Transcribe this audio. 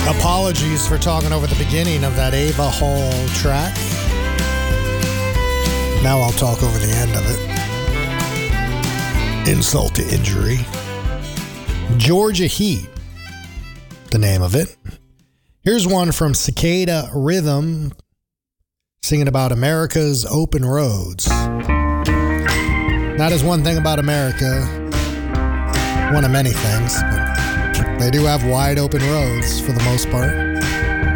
Apologies for talking over the beginning of that Ava Hall track. Now I'll talk over the end of it. Insult to injury. Georgia Heat, the name of it. Here's one from Cicada Rhythm, singing about America's open roads. That is one thing about America. One of many things, but they do have wide open roads for the most part.